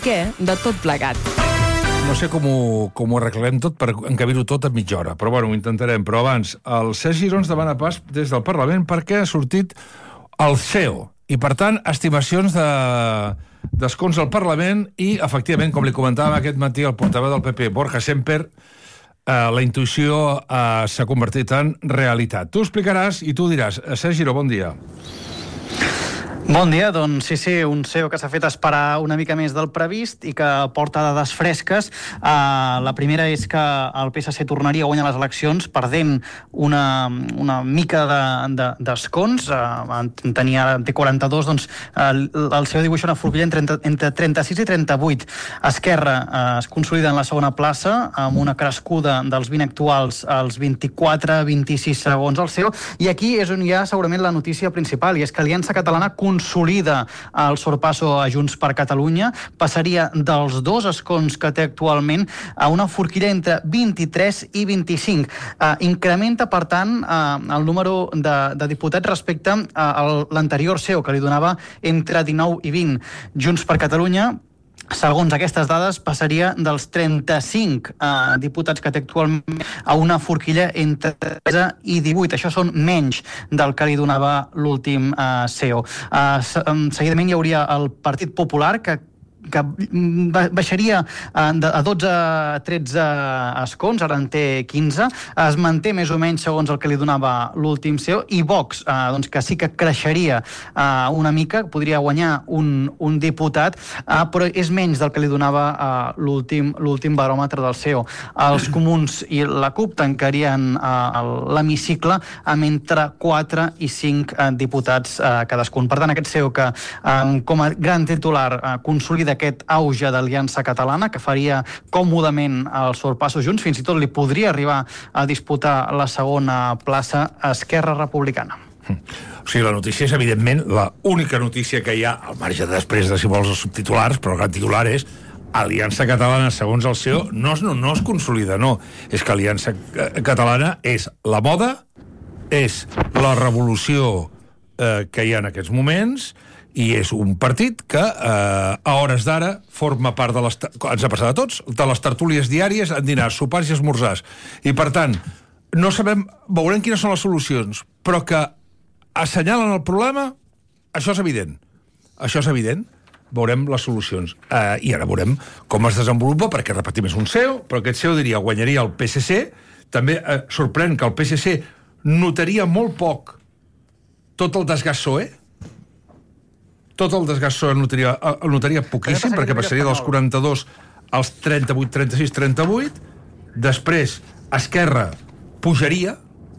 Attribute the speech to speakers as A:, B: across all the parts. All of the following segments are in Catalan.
A: què de tot plegat.
B: No sé com ho arreglem tot per encabir-ho tot a mitja hora, però bueno, ho intentarem. Però abans, el Sergi Giró ens demana pas des del Parlament perquè ha sortit el CEO i, per tant, estimacions d'escons al Parlament i, efectivament, com li comentàvem aquest matí el portaveu del PP, Borja Semper, la intuïció s'ha convertit en realitat. Tu explicaràs i tu diràs. Sergi Giró, bon dia.
C: Bon dia, doncs sí, un CEO que s'ha fet esperar una mica més del previst i que porta dades fresques. La primera és que el PSC tornaria a guanyar les eleccions perdent una mica d'escons. Té 42, doncs el CEO dibuixa una forquilla entre 36 i 38. Esquerra es consolida en la segona plaça amb una crescuda dels 20 actuals als 24-26 segons el CEO, i aquí és on hi ha segurament la notícia principal, i és que Aliança Catalana consolida el sorpasso a Junts per Catalunya, passaria dels 2 escons que té actualment a una forquilla entre 23 i 25. Incrementa, per tant, el número de diputats respecte a l'anterior CEO, que li donava entre 19 i 20. Junts per Catalunya, segons aquestes dades, passaria dels 35 diputats que té actualment a una forquilla entre 13 i 18. Això són menys del que li donava l'últim CEO. Seguidament hi hauria el Partit Popular, que baixaria a 12 a 13 escons, ara en té 15, es manté més o menys segons el que li donava l'últim CEO, i Vox, doncs que sí que creixeria una mica, podria guanyar un diputat, però és menys del que li donava l'últim baròmetre del CEO. Els Comuns i la CUP tancarien l'hemicicle amb entre 4 i 5 diputats cadascun. Per tant, aquest CEO que com a gran titular consolida aquest auge d'Aliança Catalana, que faria còmodament el sorpasso Junts, fins i tot li podria arribar a disputar la segona plaça a Esquerra Republicana.
B: O sigui, la notícia és, evidentment, la única notícia que hi ha, al marge després de, si vols, els subtitulars, però el gran titular és Aliança Catalana, segons el CEO, no es consolida, no. És que Aliança Catalana és la moda, és la revolució que hi ha en aquests moments, i és un partit que a hores d'ara forma part de ens ha passat a tots, de les tertúlies diàries en dinars, sopars i esmorzars. I per tant, no sabem, veurem quines són les solucions, però que assenyalen el problema, això és evident. Això és evident. Veurem les solucions. I ara veurem com es desenvolupa, perquè, repetim, és un CEO, però aquest CEO, diria, guanyaria el PSC. També sorprèn que el PSC notaria molt poc tot el desgast PSOE. Tot el desgast PSOE el notaria poquíssim, perquè passaria dels 42 als 38, 36, 38. Després, Esquerra pujaria.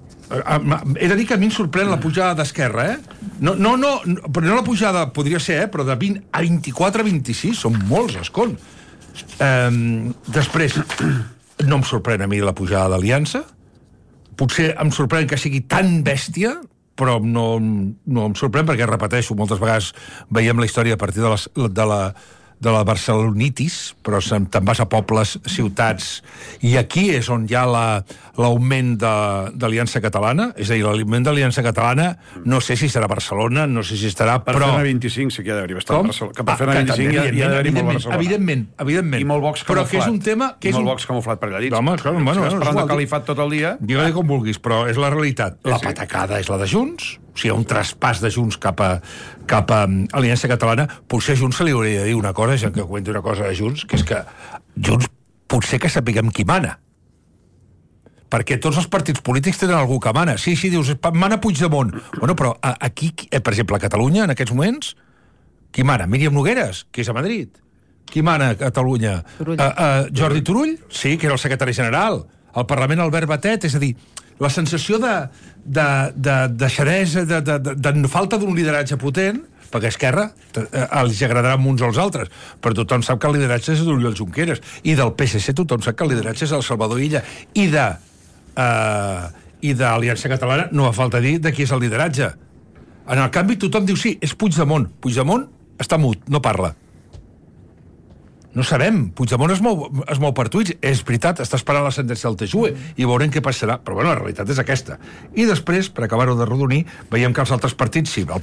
B: He de dir que a mi em sorprèn la pujada d'Esquerra, No, però no la pujada, podria ser, però de 20 a 24 a 26, són molts escons. Després, no em sorprèn a mi la pujada d'Aliança. Potser em sorprèn que sigui tan bèstia, però no em sorprèn, perquè, repeteixo, moltes vegades veiem la història a partir de la barcelonitis, però te'n vas a pobles, ciutats, i aquí és on hi ha l'augment d'Aliança Catalana, és a dir, l'augment d'Aliança Catalana, no sé si serà Barcelona, no sé si estarà,
D: per
B: però...
D: fer anar 25 sí que hi ha d'haver bastant Barcelona. Que per fer anar 25 hi ha d'haver molt Barcelona.
B: Evidentment.
D: I molt Vox camuflat.
B: Però que és un tema...
D: I molt Vox camuflat per allà dins.
B: Home, clar, bueno,
D: esperant el califat tot el dia.
B: Digue-li com vulguis, però és la realitat. La patacada és la de Junts, o sigui, un traspàs de Junts cap a Aliança Catalana. Potser a Junts se li hauria de dir una cosa, ja que comento una cosa de Junts, que és que Junts potser que sapiguem qui mana. Perquè tots els partits polítics tenen algú que mana. Sí, dius, mana Puigdemont. Bueno, però aquí, per exemple, a Catalunya, en aquests moments, qui mana? Míriam Nogueras, que és a Madrid. Qui mana a Catalunya? Jordi Turull? Sí, que era el secretari general. Al Parlament, Albert Batet. És a dir, la sensació de deixadesa, de falta d'un lideratge potent, perquè a Esquerra els agradarà uns als altres, però tothom sap que el lideratge és d'Oriol Junqueras, i del PSC tothom sap que el lideratge és el Salvador Illa, i d'Aliança Catalana no fa falta dir de qui és el lideratge. En el canvi tothom diu sí, és Puigdemont. Puigdemont està mut, no parla. No sabem, Puigdemont es mou per tuits, és veritat, està esperant la sentència del TJUE i veurem què passarà, però bueno, la realitat és aquesta. I després, per acabar-ho de rodonir, veiem que els altres partits, sí, el